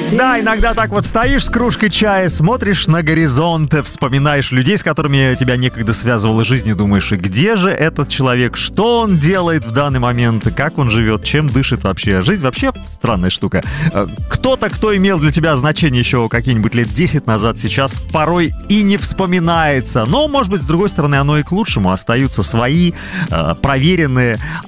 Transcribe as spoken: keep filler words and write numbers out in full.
Да, иногда так вот стоишь с кружкой чая, смотришь на горизонт, вспоминаешь людей, с которыми тебя некогда связывала жизнь, и думаешь, и где же этот человек, что он делает в данный момент, как он живет, чем дышит вообще. Жизнь вообще странная штука. Кто-то, кто имел для тебя значение еще какие-нибудь лет десять назад, сейчас порой и не вспоминается. Но, может быть, с другой стороны, оно и к лучшему. Остаются свои, проверенные,